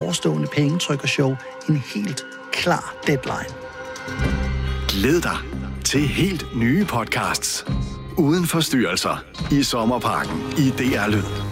forestående pengetrykker-show en helt klar deadline. Glæd dig til helt nye podcasts. Uden forstyrrelser i Sommerparken i DR Lyd.